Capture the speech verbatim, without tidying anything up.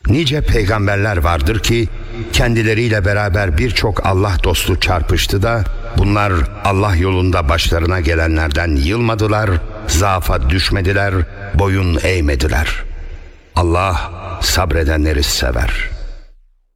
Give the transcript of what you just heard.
Nice peygamberler vardır ki kendileriyle beraber birçok Allah dostu çarpıştı da bunlar Allah yolunda başlarına gelenlerden yılmadılar, zaafa düşmediler, boyun eğmediler. Allah sabredenleri sever.